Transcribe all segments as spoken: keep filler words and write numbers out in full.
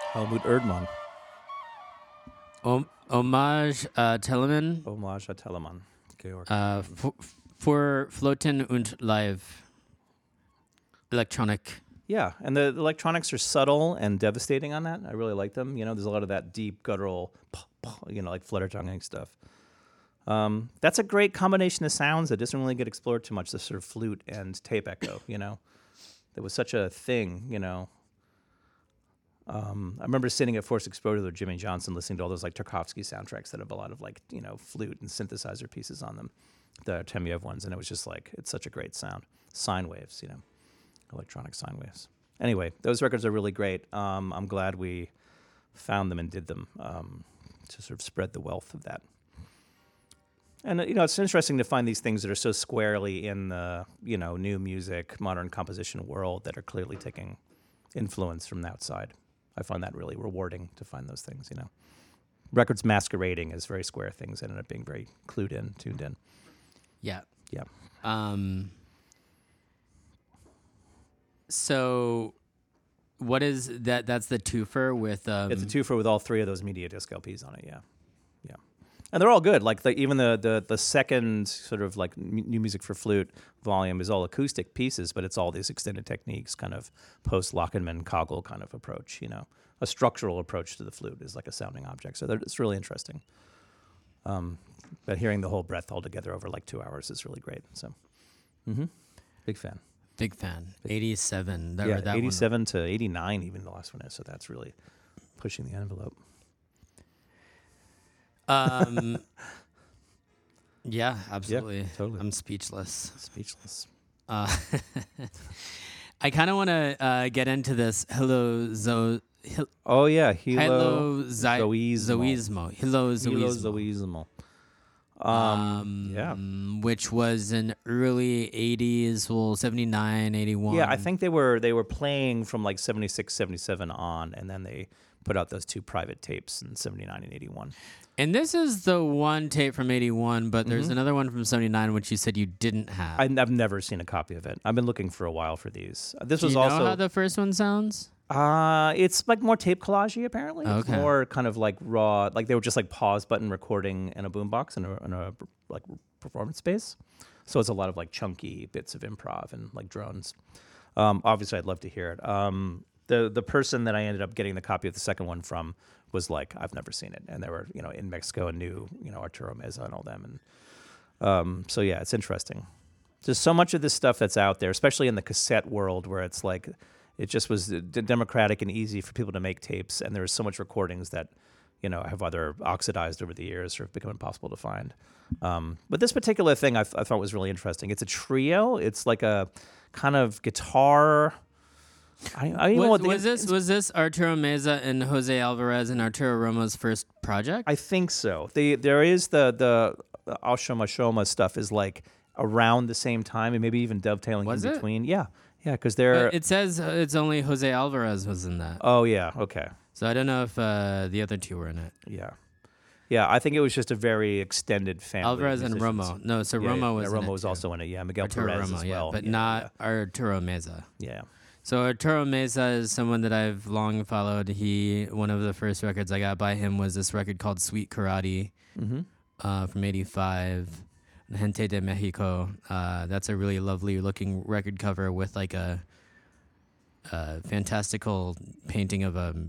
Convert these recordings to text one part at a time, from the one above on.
Helmut Erdmann. Om- Hommage uh, Telemann Hommage à Telemann. Georg. uh, f- für Floten und Live. Electronic. Yeah, and the, the electronics are subtle and devastating on that. I really like them. You know, there's a lot of that deep guttural, you know, like flutter tonguing stuff. Um, that's a great combination of sounds that doesn't really get explored too much, the sort of flute and tape echo, you know. There was such a thing, you know. Um, I remember sitting at Forced Exposure with Jimmy Johnson listening to all those like Tarkovsky soundtracks that have a lot of like, you know, flute and synthesizer pieces on them, the Temiev ones, and it was just like, it's such a great sound. Sine waves, you know, electronic sine waves. Anyway, those records are really great. Um, I'm glad we found them and did them um, to sort of spread the wealth of that. And, you know, it's interesting to find these things that are so squarely in the, you know, new music, modern composition world that are clearly taking influence from the outside. I find that really rewarding to find those things, you know. Records masquerading as very square things ended up being very clued in, tuned in. Yeah. Yeah. Um. So, what is that? That's the twofer with. Um, It's a twofer with all three of those Media Disc L Ps on it, yeah. Yeah. And they're all good. Like the, even the, the the second sort of like m- new music for flute volume is all acoustic pieces, but it's all these extended techniques, kind of post Lockenman Coggle kind of approach. You know, a structural approach to the flute is like a sounding object. So it's really interesting. Um, but hearing the whole breadth all together over like two hours is really great. So, mm-hmm. Big fan. Big fan. eighty-seven. That, Yeah, that eighty-seven to eighty-nine, even the last one is. So that's really pushing the envelope. Um. Yeah, absolutely. totally. I'm speechless. Speechless. Uh, I kind of want to uh, get into this. Hello, Zo. Hil- Oh yeah, Hello, Hilo Zi- Zoismo. Zoismo. Hello, Hilo Zoismo. Zoismo. Um, yeah. Which was in early eighties, well, seventy-nine, eighty-one. Yeah, I think they were they were playing from like seventy-six, seventy-seven on, and then they put out those two private tapes in seventy-nine and eighty-one. And this is the one tape from eighty-one, but there's Mhm. another one from seventy-nine, which you said you didn't have. I, I've never seen a copy of it. I've been looking for a while for these. Uh, This Do was you know also how the first one sounds? uh it's like more tape collagey apparently. It's Okay. more kind of like raw, like they were just like pause button recording in a boombox in a, in a like performance space. So it's a lot of like chunky bits of improv and like drones. Um, obviously, I'd love to hear it. Um, the the person that I ended up getting the copy of the second one from was like, I've never seen it, and they were you know in Mexico and knew you know Arturo Meza and all them, and um, so yeah, it's interesting. There's so much of this stuff that's out there, especially in the cassette world, where it's like it just was d- democratic and easy for people to make tapes, and there's so much recordings that you know have either oxidized over the years or have become impossible to find. Um, but this particular thing I, th- I thought was really interesting. It's a trio. It's like a kind of guitar. I, I don't even know Was, what the, was this was this Arturo Meza and Jose Alvarez and Arturo Romo's first project? I think so. The there is the the, the Ashoma Shoma stuff is like around the same time and maybe even dovetailing Was in it? between. Yeah, yeah, because they're. But it says uh, it's only Jose Alvarez was in that. Oh yeah, okay, So I don't know if uh, the other two were in it. yeah, yeah. I think it was just a very extended family. of Alvarez and musicians. Romo. No, so Yeah, Romo yeah, was yeah, in Romo it was too. also in it. Yeah, Miguel Arturo Perez Romo, as yeah, well. but yeah, not Arturo Meza. Yeah. So Arturo Meza is someone that I've long followed. He one of the first records I got by him was this record called Sweet Karate yeah. Mm-hmm. uh, from eighty-five. Gente de Mexico. Uh, that's a really lovely looking record cover with like a, a fantastical painting of a,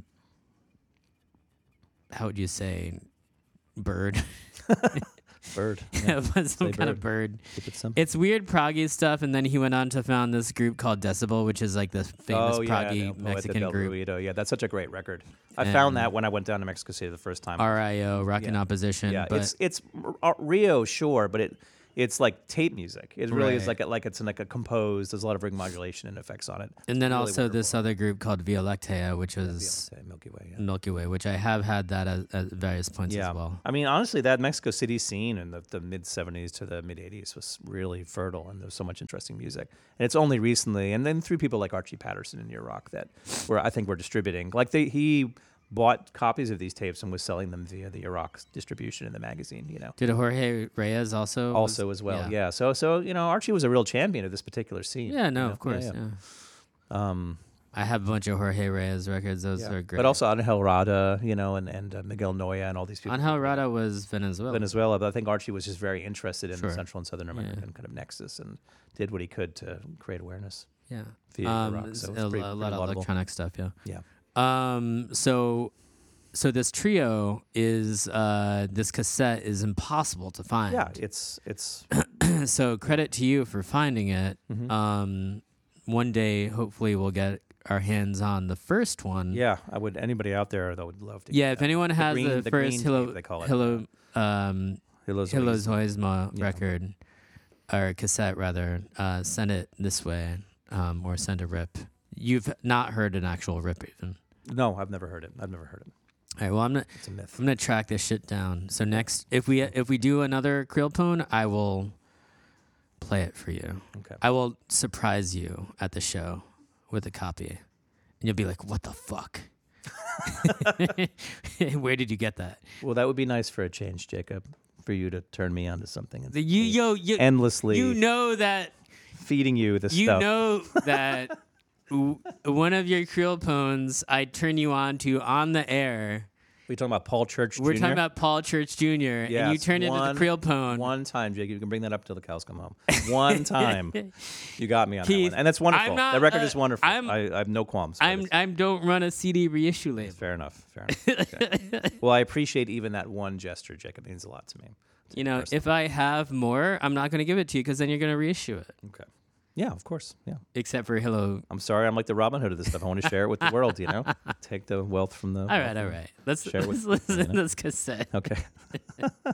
how would you say, bird? Bird. Yeah, it was some Say kind of bird. Keep it simple. It's weird proggy stuff, and then he went on to found this group called Decibel, which is like this famous oh, yeah, proggy no, Poeta Mexican del group. Ruido. Yeah, that's such a great record. I And- found that when I went down to Mexico City the first time. R I O, Rock in Yeah. Opposition. Yeah, but it's it's uh, Rio, sure, but it it's like tape music. It really is Right. like a, like it's like a composed. There's a lot of ring modulation and effects on it. and then really also this wonderful. other group called Via Lactea, which was Yeah, Milky Way. Yeah. Milky Way, which I have had that at, at various points Yeah. as well. I mean, honestly, that Mexico City scene in the, the mid seventies to the mid eighties was really fertile, and there was so much interesting music. And it's only recently, and then through people like Archie Patterson in New Rock that were I think were distributing. Like they, he bought copies of these tapes and was selling them via the Iraq distribution in the magazine. You know. Did Jorge Reyes also? Also was- as well, yeah. So so you know, Archie was a real champion of this particular scene. Yeah, no, you know? of course. Yeah, Yeah, yeah. Um, I have a bunch of Jorge Reyes records. Those Yeah. are great. But also Angel Rada, you know, and, and uh, Miguel Noya and all these people. Angel Rada was Venezuela. Venezuela, but I think Archie was just very interested in Sure. the Central and Southern American Yeah. kind of nexus and did what he could to create awareness. Yeah. via Um, rock, it's so a, it's pretty- a pretty lot of laudable. electronic stuff. Yeah. Yeah. Um. So, so this trio is uh this cassette is impossible to find. Yeah, it's it's So credit to you for finding it. mhm. Um. One day, hopefully, we'll get our hands on the first one. yeah. I would anybody out there that would love to. Yeah. get If that. anyone The has green- the, the first green Hilo tape, they call it. Hilo um Hilo's Hilo Ways. Zoisma Yeah. record or cassette rather, uh, send it this way, um, or send a rip. You've not heard an actual rip even. No, I've never heard it. I've never heard it. All right. Well, I'm not. It's a myth. I'm gonna track this shit down. So next, if we if we do another Krill Pone, I will play it for you. Okay. I will surprise you at the show with a copy, and you'll be like, "What the fuck? Where did you get that?" Well, that would be nice for a change, Jacob, for you to turn me onto something. The, you yo you endlessly you know that feeding you the you stuff. know that w- one of your Krill Pones I turn you on to on the air. We're talking about Paul Church We're Junior talking about Paul Church Junior and you Yes, turn into one- the Krill Pone. One time, Jacob. You can bring that up till the cows come home. One time. You got me on Keith, that one. And that's wonderful. I'm not, that record uh, is wonderful. I'm- I, I have no qualms. with I'm it. I'm don't run a C D reissue label. Fair enough. Fair enough. Okay. Well, I appreciate even that one gesture, Jacob. It means a lot to me. You know, Personally. if I have more, I'm not going to give it to you because then you're going to reissue it. Okay. Yeah, of course. Yeah. Except for Hello. I'm sorry. I'm like the Robin Hood of this stuff. I want to share it with the world, you know? Take the wealth from the. All right, all right. Let's Share let's with- listen you to know? this cassette. Okay.